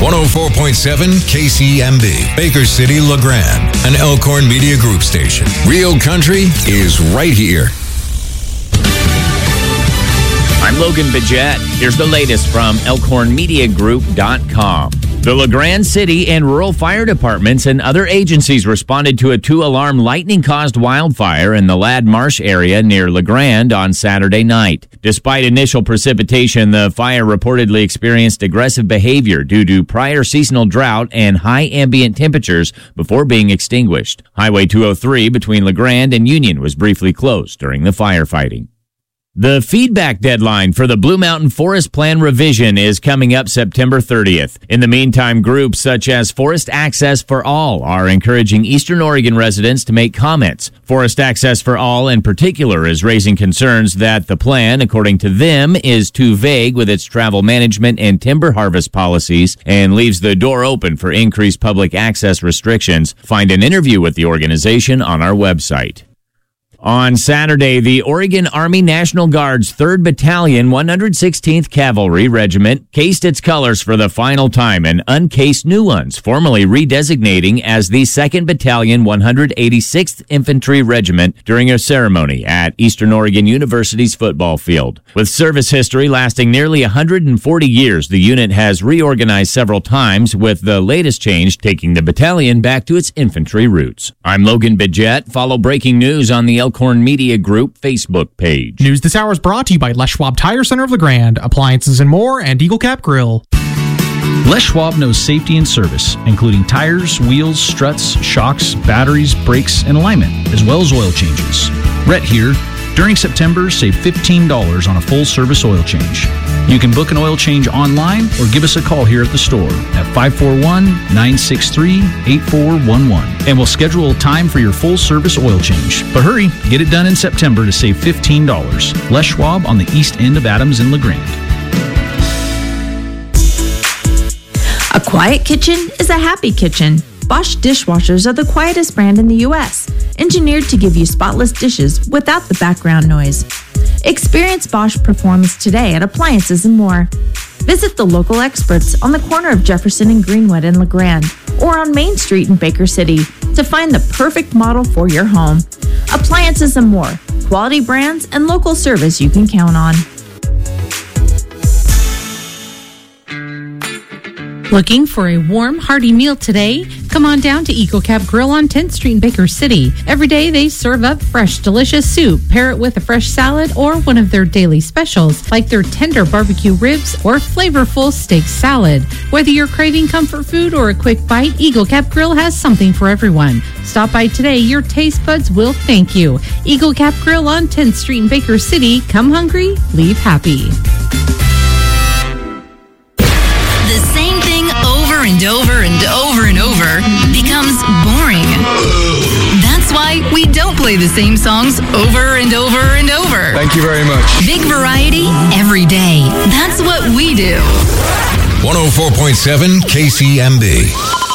104.7 KCMB, Baker City, LeGrand, an Elkhorn Media Group station. Real country is right here. I'm Logan Bidget. Here's the latest from ElkhornMediaGroup.com. The LeGrand City and rural fire departments and other agencies responded to a 2-alarm lightning-caused wildfire in the Ladd Marsh area near LeGrand on Saturday night. Despite initial precipitation, the fire reportedly experienced aggressive behavior due to prior seasonal drought and high ambient temperatures before being extinguished. Highway 203 between LeGrand and Union was briefly closed during the firefighting. The feedback deadline for the Blue Mountain Forest Plan revision is coming up September 30th. In the meantime, groups such as Forest Access for All are encouraging Eastern Oregon residents to make comments. Forest Access for All in particular is raising concerns that the plan, according to them, is too vague with its travel management and timber harvest policies and leaves the door open for increased public access restrictions. Find an interview with the organization on our website. On Saturday, the Oregon Army National Guard's 3rd Battalion, 116th Cavalry Regiment cased its colors for the final time and uncased new ones, formally redesignating as the 2nd Battalion, 186th Infantry Regiment during a ceremony at Eastern Oregon University's football field. With service history lasting nearly 140 years, the unit has reorganized several times, with the latest change taking the battalion back to its infantry roots. I'm Logan Bidget. Follow breaking news on the Elkhorn Media Group Facebook page. News this hour is brought to you by Les Schwab Tire Center of LeGrand, appliances and more, and Eagle Cap Grill. Les Schwab knows safety and service, including tires, wheels, struts, shocks, batteries, brakes, and alignment, as well as oil changes. Rhett here. During September, save $15 on a full-service oil change. You can book an oil change online or give us a call here at the store at 541-963-8411. And we'll schedule a time for your full-service oil change. But hurry, get it done in September to save $15. Les Schwab on the east end of Adams in LeGrand. A quiet kitchen is a happy kitchen. Bosch dishwashers are the quietest brand in the U.S., engineered to give you spotless dishes without the background noise. Experience Bosch performance today at Appliances and More. Visit the local experts on the corner of Jefferson and Greenwood in LeGrand or on Main Street in Baker City to find the perfect model for your home. Appliances and More, quality brands and local service you can count on. Looking for a warm, hearty meal today? Come on down to Eagle Cap Grill on 10th Street in Baker City. Every day they serve up fresh, delicious soup. Pair it with a fresh salad or one of their daily specials, like their tender barbecue ribs or flavorful steak salad. Whether you're craving comfort food or a quick bite, Eagle Cap Grill has something for everyone. Stop by today. Your taste buds will thank you. Eagle Cap Grill on 10th Street in Baker City. Come hungry, leave happy. The same thing over and over and over and over becomes boring. That's why we don't play the same songs over and over and over. Thank you very much. Big variety every day. That's what we do. 104.7 KCMB.